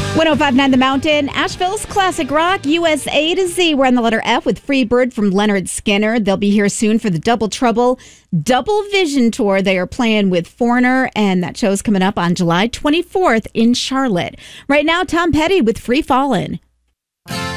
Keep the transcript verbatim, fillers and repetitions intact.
one oh five point nine The Mountain, Asheville's classic rock, U S A to Z. We're on the letter F with Free Bird from Leonard Skinner. They'll be here soon for the Double Trouble Double Vision Tour. They are playing with Foreigner, and that show's coming up on July twenty-fourth in Charlotte. Right now, Tom Petty with Free Fallin'.